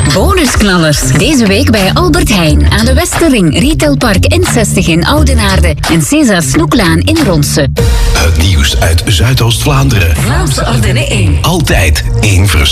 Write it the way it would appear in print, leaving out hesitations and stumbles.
Bonusknallers. Deze week bij Albert Heijn aan de Westerring, Retailpark N60 in Oudenaarde en César Snoeklaan in Ronse. Het nieuws uit Zuidoost-Vlaanderen. Vlaamse Ardennen 1. Altijd één